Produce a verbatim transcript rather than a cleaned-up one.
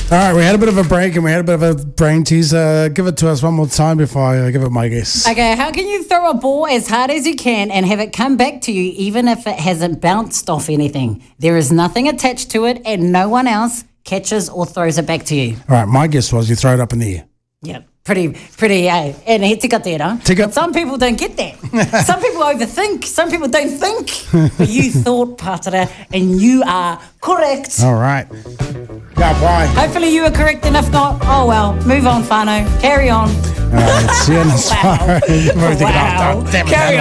All right, we had a bit of a break and we had a bit of a brain teaser. Give it to us one more time before I uh, give it my guess. Okay, how can you throw a ball as hard as you can and have it come back to you even if it hasn't bounced off anything? There is nothing attached to it and no one else catches or throws it back to you. All right, my guess was you throw it up in the air. Yeah, pretty, pretty, uh, and he tika tērā. Tika. But some people don't get that. Some people overthink, some people don't think. But you thought, Pātara, and you are correct. All right. Yeah, bye. Hopefully you were correct, and if not, oh well, move on, whānau. Carry on. All right, see you next time. Wow. Wow. Carry